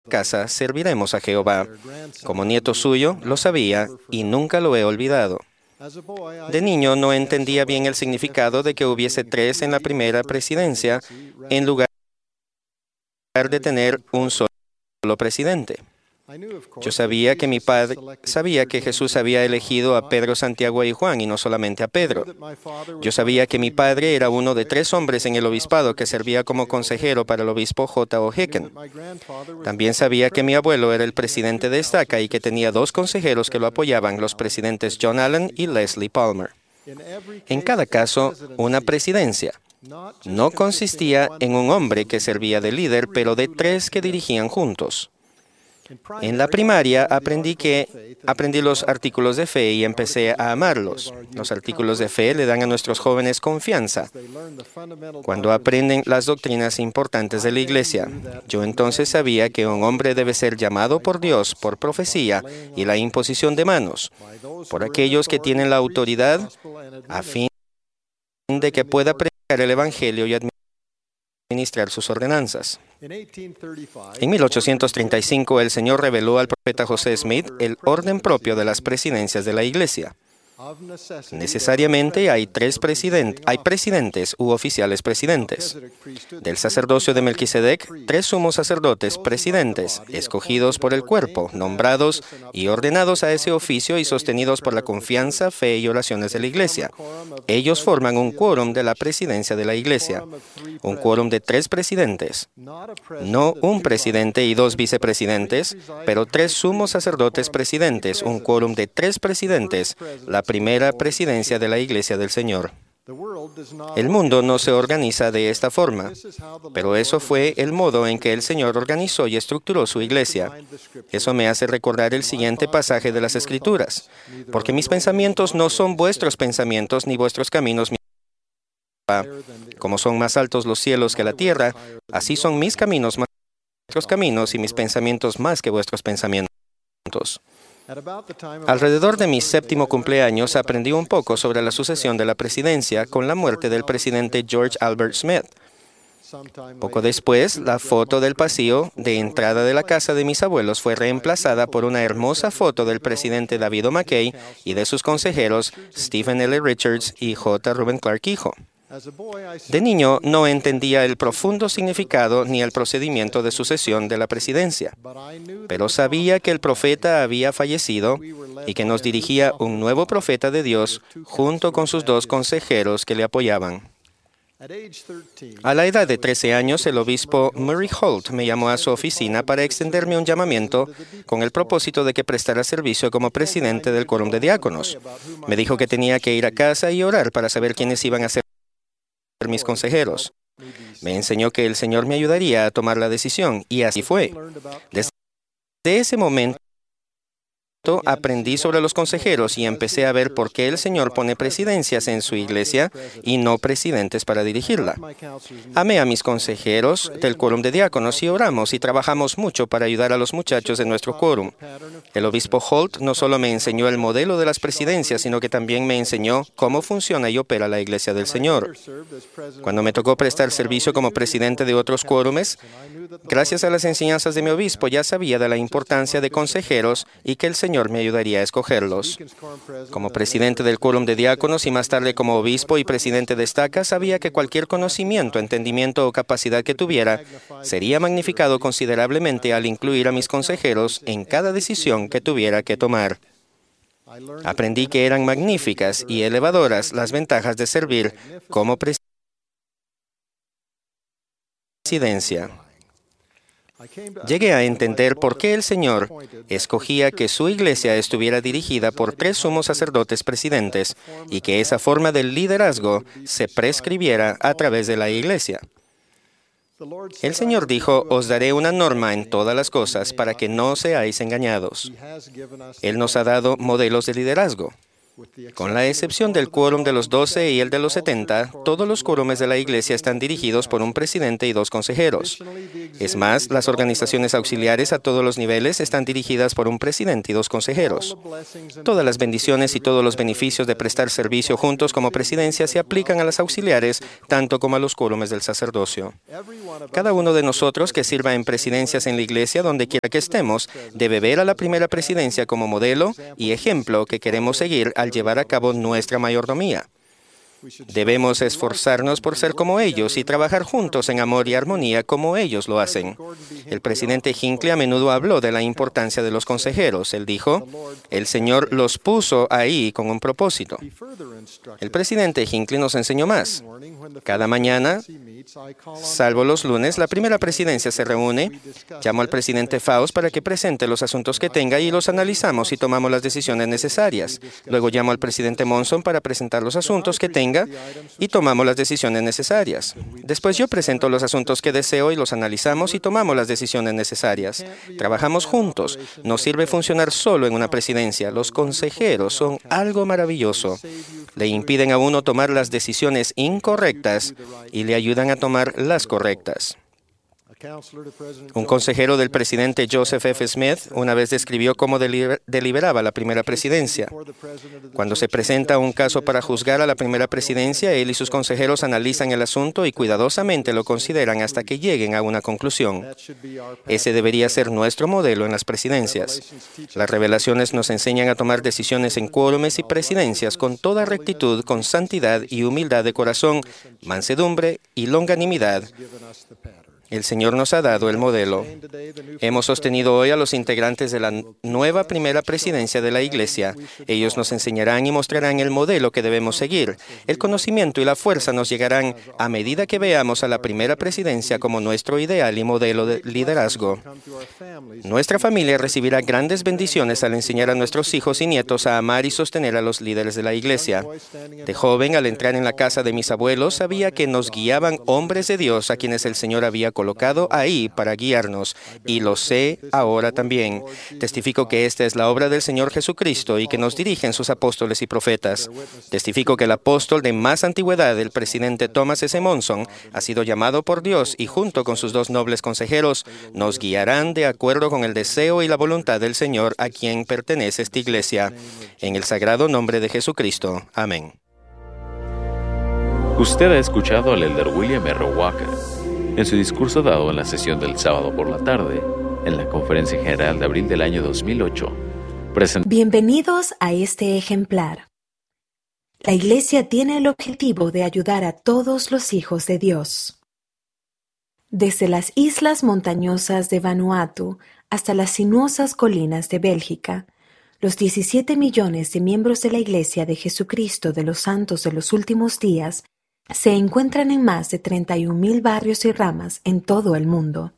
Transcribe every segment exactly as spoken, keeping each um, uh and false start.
casa serviremos a Jehová. Como nieto suyo, lo sabía y nunca lo he olvidado. De niño no entendía bien el significado de que hubiese tres en la primera presidencia en lugar de tener un solo presidente. Yo sabía que mi padre sabía que Jesús había elegido a Pedro, Santiago y Juan y no solamente a Pedro. Yo sabía que mi padre era uno de tres hombres en el obispado que servía como consejero para el obispo J O Hicken. También sabía que mi abuelo era el presidente de Estaca y que tenía dos consejeros que lo apoyaban, los presidentes John Allen y Leslie Palmer. En cada caso, una presidencia no consistía en un hombre que servía de líder, pero de tres que dirigían juntos. En la primaria aprendí que aprendí los artículos de fe y empecé a amarlos. Los artículos de fe le dan a nuestros jóvenes confianza cuando aprenden las doctrinas importantes de la iglesia. Yo entonces sabía que un hombre debe ser llamado por Dios por profecía y la imposición de manos, por aquellos que tienen la autoridad a fin de que pueda predicar el evangelio y administrar sus ordenanzas. En mil ochocientos treinta y cinco, el Señor reveló al profeta José Smith el orden propio de las presidencias de la Iglesia. Necesariamente hay tres presidentes, hay presidentes u oficiales presidentes. Del sacerdocio de Melquisedec, tres sumos sacerdotes presidentes, escogidos por el cuerpo, nombrados y ordenados a ese oficio y sostenidos por la confianza, fe y oraciones de la Iglesia. Ellos forman un quórum de la presidencia de la Iglesia, un quórum de tres presidentes. No un presidente y dos vicepresidentes, pero tres sumos sacerdotes presidentes, un quórum de tres presidentes, la primera presidencia de la Iglesia del Señor. El mundo no se organiza de esta forma, pero eso fue el modo en que el Señor organizó y estructuró su Iglesia. Eso me hace recordar el siguiente pasaje de las Escrituras, porque mis pensamientos no son vuestros pensamientos ni vuestros caminos. Como son más altos los cielos que la tierra, así son mis caminos más que vuestros caminos y mis pensamientos más que vuestros pensamientos. Alrededor de mi séptimo cumpleaños aprendí un poco sobre la sucesión de la presidencia con la muerte del presidente George Albert Smith. Poco después, la foto del pasillo de entrada de la casa de mis abuelos fue reemplazada por una hermosa foto del presidente David O. McKay y de sus consejeros Stephen L. Richards y J. Reuben Clark hijo. De niño no entendía el profundo significado ni el procedimiento de sucesión de la presidencia, pero sabía que el profeta había fallecido y que nos dirigía un nuevo profeta de Dios junto con sus dos consejeros que le apoyaban. A la edad de trece años, el obispo Murray Holt me llamó a su oficina para extenderme un llamamiento con el propósito de que prestara servicio como presidente del quórum de diáconos. Me dijo que tenía que ir a casa y orar para saber quiénes iban a ser mis consejeros. Me enseñó que el Señor me ayudaría a tomar la decisión, y así fue. Desde ese momento, aprendí sobre los consejeros y empecé a ver por qué el Señor pone presidencias en su iglesia y no presidentes para dirigirla. Amé a mis consejeros del quórum de diáconos y oramos y trabajamos mucho para ayudar a los muchachos de nuestro quórum. El obispo Holt no solo me enseñó el modelo de las presidencias, sino que también me enseñó cómo funciona y opera la iglesia del Señor. Cuando me tocó prestar servicio como presidente de otros quórumes, gracias a las enseñanzas de mi obispo ya sabía de la importancia de consejeros y que el Señor me ayudaría a escogerlos. Como presidente del quórum de diáconos y más tarde como obispo y presidente de Estaca, sabía que cualquier conocimiento, entendimiento o capacidad que tuviera sería magnificado considerablemente al incluir a mis consejeros en cada decisión que tuviera que tomar. Aprendí que eran magníficas y elevadoras las ventajas de servir como presidencia. Llegué a entender por qué el Señor escogía que su iglesia estuviera dirigida por tres sumos sacerdotes presidentes y que esa forma del liderazgo se prescribiera a través de la iglesia. El Señor dijo, os daré una norma en todas las cosas para que no seáis engañados. Él nos ha dado modelos de liderazgo. Con la excepción del quórum de los doce y el de los setenta, todos los quórumes de la Iglesia están dirigidos por un presidente y dos consejeros. Es más, las organizaciones auxiliares a todos los niveles están dirigidas por un presidente y dos consejeros. Todas las bendiciones y todos los beneficios de prestar servicio juntos como presidencia se aplican a las auxiliares, tanto como a los quórumes del sacerdocio. Cada uno de nosotros que sirva en presidencias en la Iglesia, donde quiera que estemos, debe ver a la primera presidencia como modelo y ejemplo que queremos seguir al llevar a cabo nuestra mayordomía. Debemos esforzarnos por ser como ellos y trabajar juntos en amor y armonía como ellos lo hacen. El presidente Hinckley a menudo habló de la importancia de los consejeros. Él dijo, el Señor los puso ahí con un propósito. El presidente Hinckley nos enseñó más. Cada mañana, salvo los lunes, la primera presidencia se reúne, llamo al presidente Faust para que presente los asuntos que tenga y los analizamos y tomamos las decisiones necesarias. Luego llamo al presidente Monson para presentar los asuntos que tenga y tomamos las decisiones necesarias. Después yo presento los asuntos que deseo y los analizamos y tomamos las decisiones necesarias. Trabajamos juntos. No sirve funcionar solo en una presidencia. Los consejeros son algo maravilloso. Le impiden a uno tomar las decisiones incorrectas y le ayudan a tomar las correctas. Un consejero del presidente Joseph F. Smith una vez describió cómo deliber- deliberaba la primera presidencia. Cuando se presenta un caso para juzgar a la primera presidencia, él y sus consejeros analizan el asunto y cuidadosamente lo consideran hasta que lleguen a una conclusión. Ese debería ser nuestro modelo en las presidencias. Las revelaciones nos enseñan a tomar decisiones en quórumes y presidencias con toda rectitud, con santidad y humildad de corazón, mansedumbre y longanimidad. El Señor nos ha dado el modelo. Hemos sostenido hoy a los integrantes de la nueva primera presidencia de la Iglesia. Ellos nos enseñarán y mostrarán el modelo que debemos seguir. El conocimiento y la fuerza nos llegarán a medida que veamos a la primera presidencia como nuestro ideal y modelo de liderazgo. Nuestra familia recibirá grandes bendiciones al enseñar a nuestros hijos y nietos a amar y sostener a los líderes de la Iglesia. De joven, al entrar en la casa de mis abuelos, sabía que nos guiaban hombres de Dios a quienes el Señor había colocado ahí para guiarnos, y lo sé ahora también. Testifico que esta es la obra del Señor Jesucristo y que nos dirigen sus apóstoles y profetas. Testifico que el apóstol de más antigüedad, el presidente Thomas S. Monson, ha sido llamado por Dios y junto con sus dos nobles consejeros nos guiarán de acuerdo con el deseo y la voluntad del Señor a quien pertenece esta iglesia. En el sagrado nombre de Jesucristo. Amén. Usted ha escuchado al elder William R. Walker en su discurso dado en la sesión del sábado por la tarde, en la Conferencia General de abril del año dos mil ocho. Present- Bienvenidos a este ejemplar. La Iglesia tiene el objetivo de ayudar a todos los hijos de Dios. Desde las islas montañosas de Vanuatu hasta las sinuosas colinas de Bélgica, los diecisiete millones de miembros de la Iglesia de Jesucristo de los Santos de los Últimos Días se encuentran en más de treinta y un mil barrios y ramas en todo el mundo.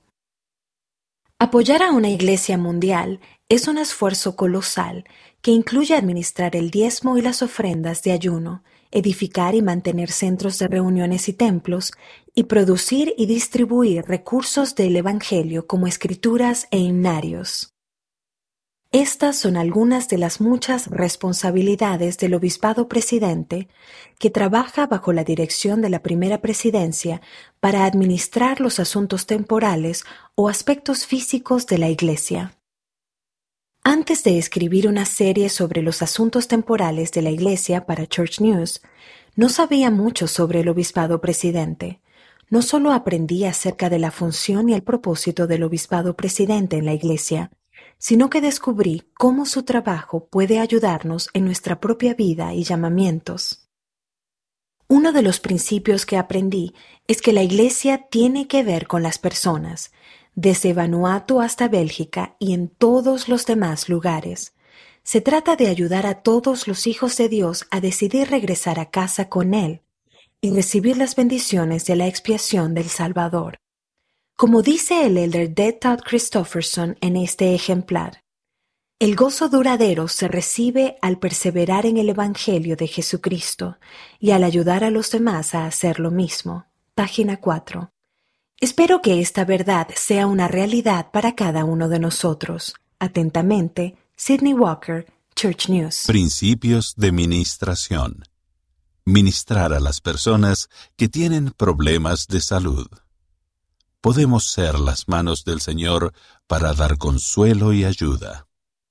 Apoyar a una iglesia mundial es un esfuerzo colosal que incluye administrar el diezmo y las ofrendas de ayuno, edificar y mantener centros de reuniones y templos, y producir y distribuir recursos del Evangelio como escrituras e himnarios. Estas son algunas de las muchas responsabilidades del Obispado Presidente, que trabaja bajo la dirección de la Primera Presidencia para administrar los asuntos temporales o aspectos físicos de la Iglesia. Antes de escribir una serie sobre los asuntos temporales de la Iglesia para Church News, no sabía mucho sobre el Obispado Presidente. No solo aprendí acerca de la función y el propósito del Obispado Presidente en la Iglesia, sino que descubrí cómo su trabajo puede ayudarnos en nuestra propia vida y llamamientos. Uno de los principios que aprendí es que la Iglesia tiene que ver con las personas, desde Vanuatu hasta Bélgica y en todos los demás lugares. Se trata de ayudar a todos los hijos de Dios a decidir regresar a casa con Él y recibir las bendiciones de la expiación del Salvador. Como dice el elder D. Todd Christofferson en este ejemplar, el gozo duradero se recibe al perseverar en el Evangelio de Jesucristo y al ayudar a los demás a hacer lo mismo. Página cuatro. Espero que esta verdad sea una realidad para cada uno de nosotros. Atentamente, Sidney Walker, Church News. Principios de ministración. Ministrar a las personas que tienen problemas de salud. Podemos ser las manos del Señor para dar consuelo y ayuda.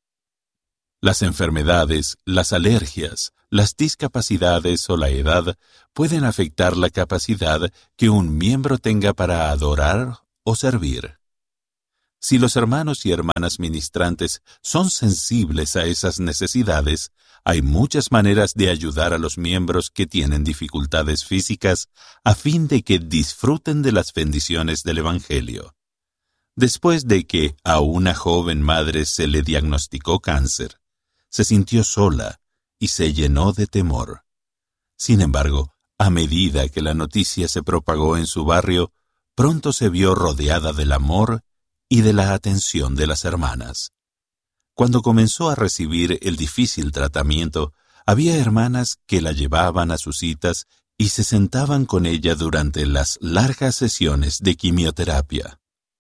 Las enfermedades, las alergias, las discapacidades o la edad pueden afectar la capacidad que un miembro tenga para adorar o servir. Si los hermanos y hermanas ministrantes son sensibles a esas necesidades, hay muchas maneras de ayudar a los miembros que tienen dificultades físicas a fin de que disfruten de las bendiciones del Evangelio. Después de que a una joven madre se le diagnosticó cáncer, se sintió sola y se llenó de temor. Sin embargo, a medida que la noticia se propagó en su barrio, pronto se vio rodeada del amor y de la atención de las hermanas. Cuando comenzó a recibir el difícil tratamiento, había hermanas que la llevaban a sus citas y se sentaban con ella durante las largas sesiones de quimioterapia.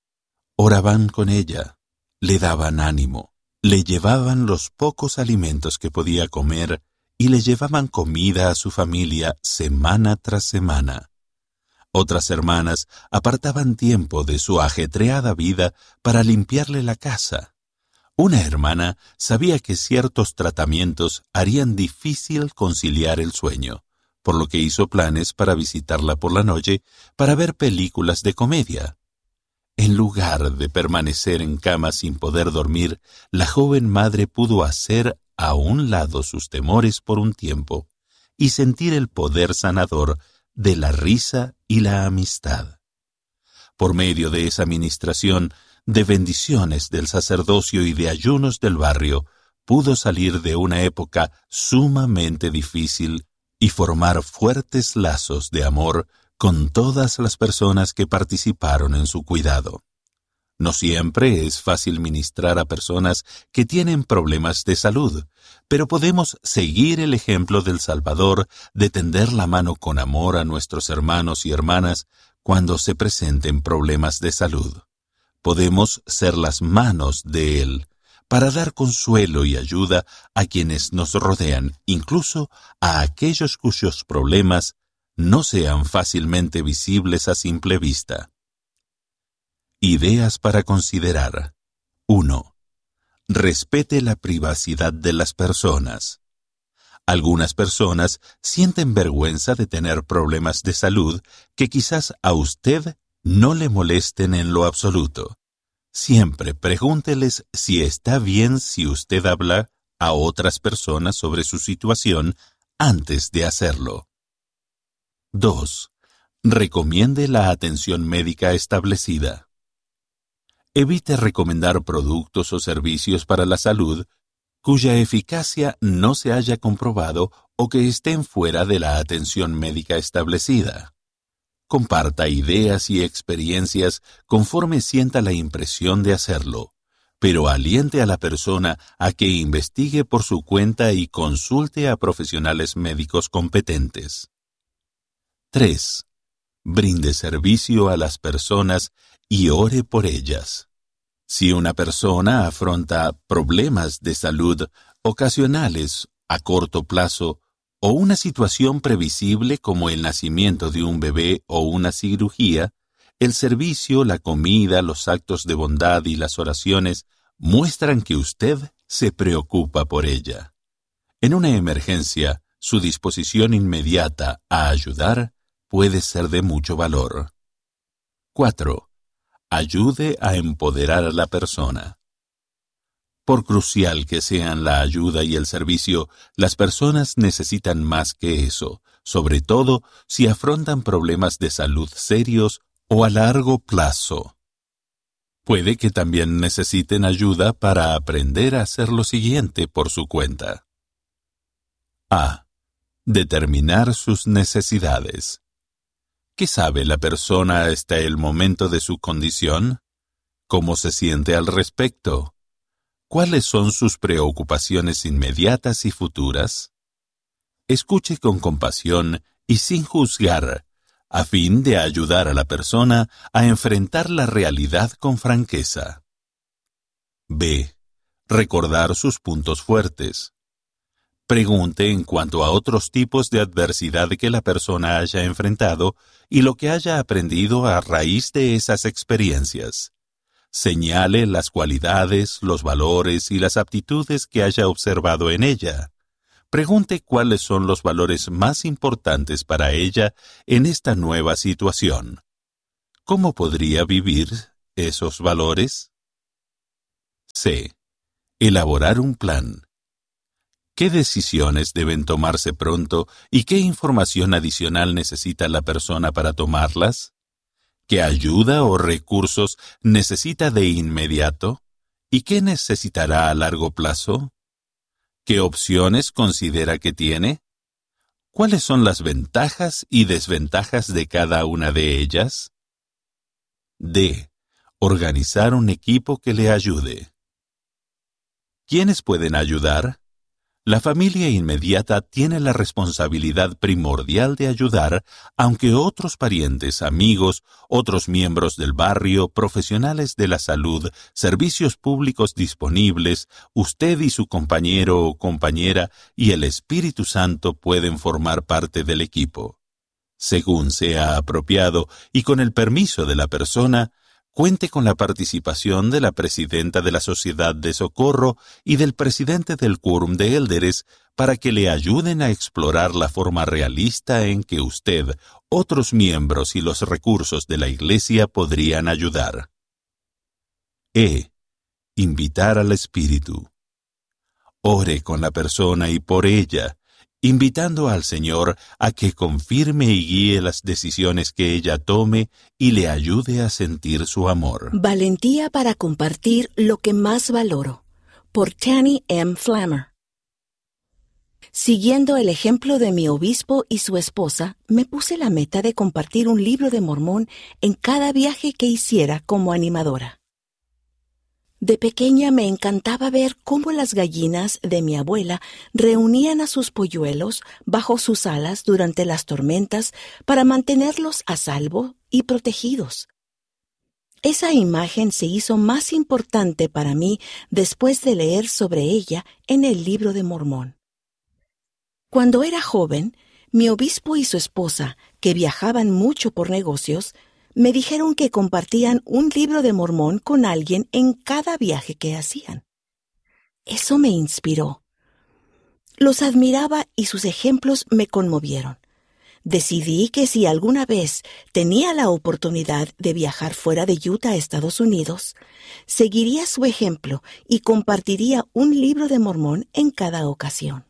Oraban con ella, le daban ánimo, le llevaban los pocos alimentos que podía comer y le llevaban comida a su familia semana tras semana. Otras hermanas apartaban tiempo de su ajetreada vida para limpiarle la casa. Una hermana sabía que ciertos tratamientos harían difícil conciliar el sueño, por lo que hizo planes para visitarla por la noche para ver películas de comedia. En lugar de permanecer en cama sin poder dormir, la joven madre pudo hacer a un lado sus temores por un tiempo y sentir el poder sanador de la risa y la amistad. Por medio de esa ministración, de bendiciones del sacerdocio y de ayunos del barrio, pudo salir de una época sumamente difícil y formar fuertes lazos de amor con todas las personas que participaron en su cuidado. No siempre es fácil ministrar a personas que tienen problemas de salud, pero podemos seguir el ejemplo del Salvador de tender la mano con amor a nuestros hermanos y hermanas cuando se presenten problemas de salud. Podemos ser las manos de Él para dar consuelo y ayuda a quienes nos rodean, incluso a aquellos cuyos problemas no sean fácilmente visibles a simple vista. Ideas para considerar. uno. Respete la privacidad de las personas. Algunas personas sienten vergüenza de tener problemas de salud que quizás a usted no le molesten en lo absoluto. Siempre pregúnteles si está bien si usted habla a otras personas sobre su situación antes de hacerlo. dos. Recomiende la atención médica establecida. Evite recomendar productos o servicios para la salud cuya eficacia no se haya comprobado o que estén fuera de la atención médica establecida. Comparta ideas y experiencias conforme sienta la impresión de hacerlo, pero aliente a la persona a que investigue por su cuenta y consulte a profesionales médicos competentes. tres. Brinde servicio a las personas y ore por ellas. Si una persona afronta problemas de salud ocasionales a corto plazo o una situación previsible como el nacimiento de un bebé o una cirugía, el servicio, la comida, los actos de bondad y las oraciones muestran que usted se preocupa por ella. En una emergencia, su disposición inmediata a ayudar puede ser de mucho valor. cuatro. Ayude a empoderar a la persona. Por crucial que sean la ayuda y el servicio, las personas necesitan más que eso, sobre todo si afrontan problemas de salud serios o a largo plazo. Puede que también necesiten ayuda para aprender a hacer lo siguiente por su cuenta. A. Determinar sus necesidades. ¿Qué sabe la persona hasta el momento de su condición? ¿Cómo se siente al respecto? ¿Cuáles son sus preocupaciones inmediatas y futuras? Escuche con compasión y sin juzgar, a fin de ayudar a la persona a enfrentar la realidad con franqueza. B. Recordar sus puntos fuertes. Pregunte en cuanto a otros tipos de adversidad que la persona haya enfrentado y lo que haya aprendido a raíz de esas experiencias. Señale las cualidades, los valores y las aptitudes que haya observado en ella. Pregunte cuáles son los valores más importantes para ella en esta nueva situación. ¿Cómo podría vivir esos valores? C. Elaborar un plan. ¿Qué decisiones deben tomarse pronto y qué información adicional necesita la persona para tomarlas? ¿Qué ayuda o recursos necesita de inmediato? ¿Y qué necesitará a largo plazo? ¿Qué opciones considera que tiene? ¿Cuáles son las ventajas y desventajas de cada una de ellas? D. Organizar un equipo que le ayude. ¿Quiénes pueden ayudar? La familia inmediata tiene la responsabilidad primordial de ayudar, aunque otros parientes, amigos, otros miembros del barrio, profesionales de la salud, servicios públicos disponibles, usted y su compañero o compañera y el Espíritu Santo pueden formar parte del equipo. Según sea apropiado y con el permiso de la persona, cuente con la participación de la presidenta de la Sociedad de Socorro y del presidente del Quórum de Élderes para que le ayuden a explorar la forma realista en que usted, otros miembros y los recursos de la Iglesia podrían ayudar. E. Invitar al Espíritu. Ore con la persona y por ella, invitando al Señor a que confirme y guíe las decisiones que ella tome y le ayude a sentir su amor. Valentía para compartir lo que más valoro, por Tanny M. Flammer. Siguiendo el ejemplo de mi obispo y su esposa, me puse la meta de compartir un libro de Mormón en cada viaje que hiciera como animadora. De pequeña me encantaba ver cómo las gallinas de mi abuela reunían a sus polluelos bajo sus alas durante las tormentas para mantenerlos a salvo y protegidos. Esa imagen se hizo más importante para mí después de leer sobre ella en el Libro de Mormón. Cuando era joven, mi obispo y su esposa, que viajaban mucho por negocios, me dijeron que compartían un libro de Mormón con alguien en cada viaje que hacían. Eso me inspiró. Los admiraba y sus ejemplos me conmovieron. Decidí que si alguna vez tenía la oportunidad de viajar fuera de Utah a Estados Unidos, seguiría su ejemplo y compartiría un libro de Mormón en cada ocasión.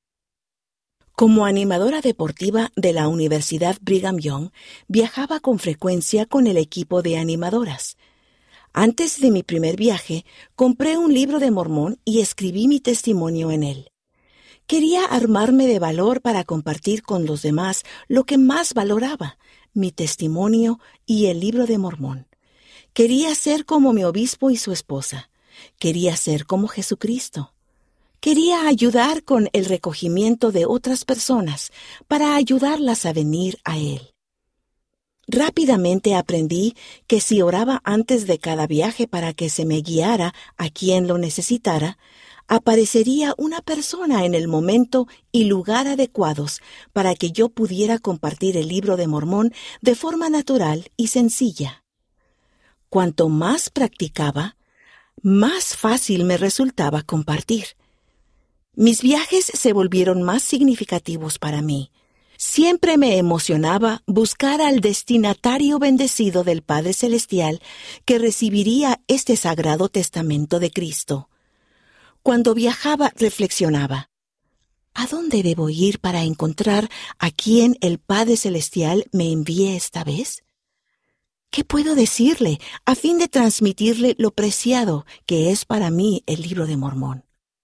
Como animadora deportiva de la Universidad Brigham Young, viajaba con frecuencia con el equipo de animadoras. Antes de mi primer viaje, compré un libro de Mormón y escribí mi testimonio en él. Quería armarme de valor para compartir con los demás lo que más valoraba, mi testimonio y el libro de Mormón. Quería ser como mi obispo y su esposa. Quería ser como Jesucristo. Quería ayudar con el recogimiento de otras personas para ayudarlas a venir a Él. Rápidamente aprendí que si oraba antes de cada viaje para que se me guiara a quien lo necesitara, aparecería una persona en el momento y lugar adecuados para que yo pudiera compartir el libro de Mormón de forma natural y sencilla. Cuanto más practicaba, más fácil me resultaba compartir. Mis viajes se volvieron más significativos para mí. Siempre me emocionaba buscar al destinatario bendecido del Padre Celestial que recibiría este sagrado testamento de Cristo. Cuando viajaba, reflexionaba: ¿a dónde debo ir para encontrar a quien el Padre Celestial me envíe esta vez? ¿Qué puedo decirle a fin de transmitirle lo preciado que es para mí el libro de Mormón?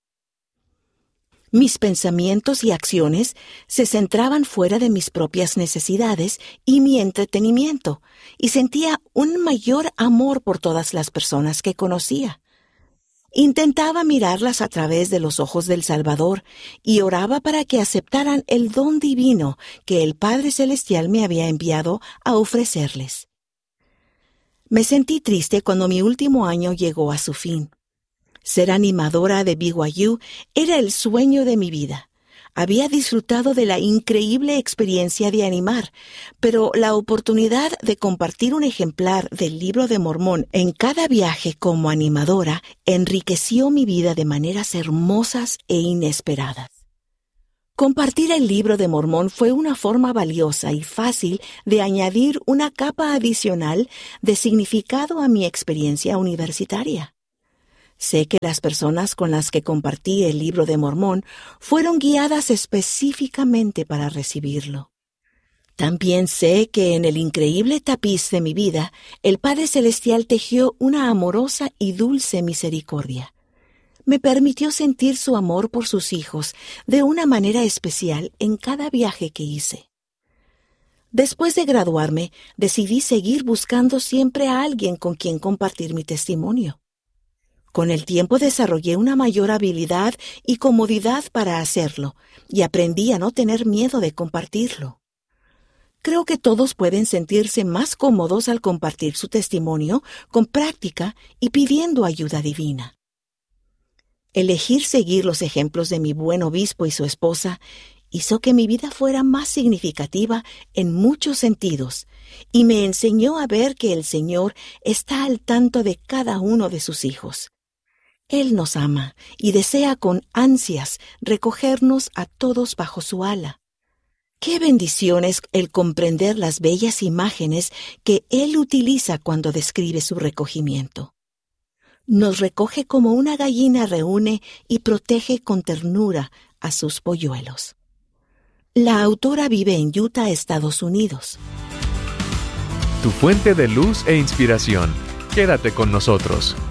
Mis pensamientos y acciones se centraban fuera de mis propias necesidades y mi entretenimiento, y sentía un mayor amor por todas las personas que conocía. Intentaba mirarlas a través de los ojos del Salvador y oraba para que aceptaran el don divino que el Padre Celestial me había enviado a ofrecerles. Me sentí triste cuando mi último año llegó a su fin. Ser animadora de B Y U era el sueño de mi vida, Había disfrutado de la increíble experiencia de animar, pero la oportunidad de compartir un ejemplar del Libro de Mormón en cada viaje como animadora enriqueció mi vida de maneras hermosas e inesperadas. Compartir el Libro de Mormón fue una forma valiosa y fácil de añadir una capa adicional de significado a mi experiencia universitaria. Sé que las personas con las que compartí el Libro de Mormón fueron guiadas específicamente para recibirlo. También sé que en el increíble tapiz de mi vida, el Padre Celestial tejió una amorosa y dulce misericordia. Me permitió sentir su amor por sus hijos de una manera especial en cada viaje que hice. Después de graduarme, decidí seguir buscando siempre a alguien con quien compartir mi testimonio. Con el tiempo desarrollé una mayor habilidad y comodidad para hacerlo, y aprendí a no tener miedo de compartirlo. Creo que todos pueden sentirse más cómodos al compartir su testimonio con práctica y pidiendo ayuda divina. Elegir seguir los ejemplos de mi buen obispo y su esposa hizo que mi vida fuera más significativa en muchos sentidos y me enseñó a ver que el Señor está al tanto de cada uno de sus hijos. Él nos ama y desea con ansias recogernos a todos bajo su ala. ¡Qué bendición es el comprender las bellas imágenes que Él utiliza cuando describe su recogimiento! Nos recoge como una gallina reúne y protege con ternura a sus polluelos. La autora vive en Utah, Estados Unidos. Tu fuente de luz e inspiración. Quédate con nosotros.